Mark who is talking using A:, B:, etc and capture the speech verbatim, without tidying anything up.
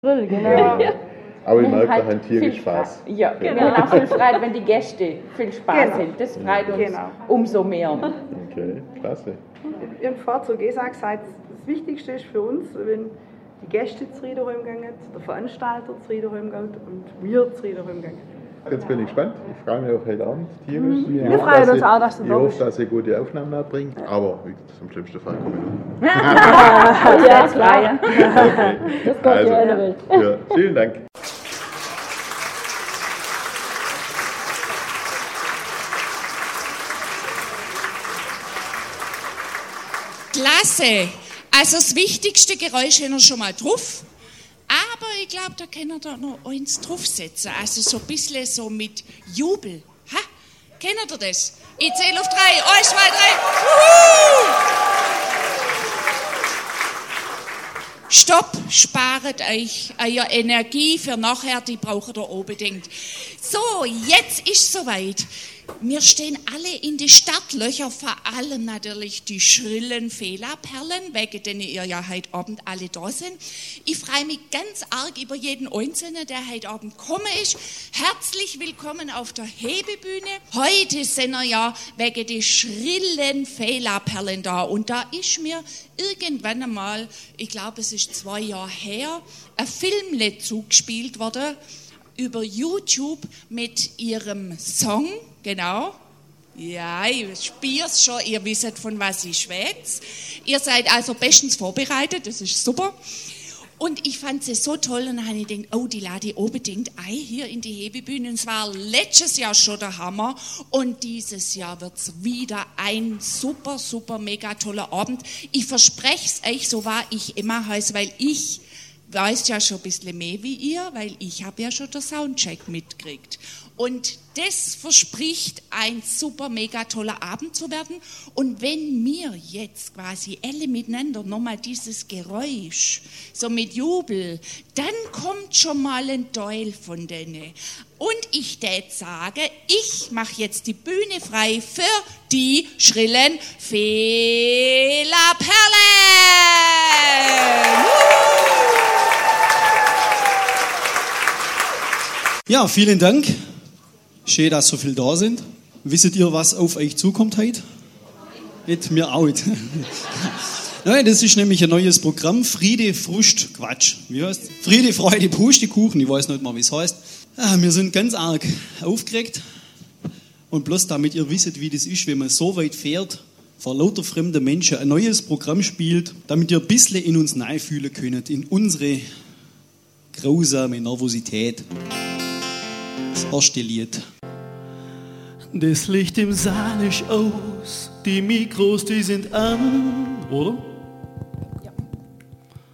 A: Genau.
B: Ja. Aber ich merke,
A: halt
B: da haben Tiere Spaß.
A: Freude. Ja, genau. Wir haben viel Freude, wenn die Gäste viel Spaß
C: Genau.
A: haben. Das freut uns
C: Genau.
A: umso mehr.
B: Okay, klasse.
C: Ich habe vorher zu gesagt, das Wichtigste ist für uns, wenn die Gäste zufrieden heimgehen, der Veranstalter zufrieden heimgeht und wir zufrieden heimgehen.
B: Jetzt bin ich gespannt. Ich freue mich auf heute Abend tierisch.
C: Wir
B: Ich hoffe,
C: freuen
B: dass
C: uns
B: ich-
C: auch, dass du
B: Ich
C: da
B: hoffe,
C: bist.
B: dass ihr gute Aufnahmen erbringt, aber wie gesagt, zum schlimmsten Fall kommen wir.
A: Ja, klar.
B: Okay.
A: Das kommt
B: Also,
A: ja in der Welt.
B: ja, vielen Dank.
D: Klasse. Also das wichtigste Geräusch haben wir schon mal drauf. Aber ich glaube, da können wir da noch eins draufsetzen. Also so ein bisschen so mit Jubel. Ha? Kennt ihr das? Ich zähle auf drei. Eins, zwei, drei. Wuhu! Stopp, sparet euch eure Energie für nachher, die braucht ihr unbedingt. So, jetzt ist soweit. Wir stehen alle in die Startlöcher, vor allem natürlich die schrillen Fehlerperlen, wegen denen ihr ja heute Abend alle da sind. Ich freue mich ganz arg über jeden Einzelnen, der heute Abend gekommen ist. Herzlich willkommen auf der Hebebühne. Heute sind wir ja wegen die schrillen Fehlerperlen da. Und da ist mir irgendwann einmal, ich glaube es ist zwei Jahre her, ein Filmle zugespielt worden über YouTube mit ihrem Song. Genau. Ja, ich spür's schon, ihr wisst, von was ich schwätze. Ihr seid also bestens vorbereitet, das ist super. Und ich fand sie so toll und dann habe ich gedacht, oh, die lade ich unbedingt ein hier in die Hebebühne. Und es war letztes Jahr schon der Hammer und dieses Jahr wird's wieder ein super, super, mega toller Abend. Ich verspreche es euch, so war ich immer heiß, weil ich weiß ja schon ein bisschen mehr wie ihr, weil ich habe ja schon den Soundcheck mitgekriegt. Und das verspricht ein super, mega toller Abend zu werden. Und wenn wir jetzt quasi alle miteinander nochmal dieses Geräusch, so mit Jubel, dann kommt schon mal ein Teil von denen. Und ich tät sage, ich mache jetzt die Bühne frei für die schrillen Fehlerperlen.
E: Ja, vielen Dank. Schön, dass so viel da sind. Wisst ihr, was auf euch zukommt heute? Nicht mir auch. Nein, das ist nämlich ein neues Programm. Friede, Frust, Quatsch. Wie heißt es? Friede, Freude, Pustekuchen. Ich weiß nicht mal, wie es heißt. Ah, wir sind ganz arg aufgeregt. Und bloß damit ihr wisst, wie das ist, wenn man so weit fährt, vor lauter fremden Menschen ein neues Programm spielt, damit ihr ein bisschen in uns reinfühlen könnt, in unsere grausame Nervosität. Das erste Lied. Das Licht im Saal ist aus, die Mikros, die sind an, oder?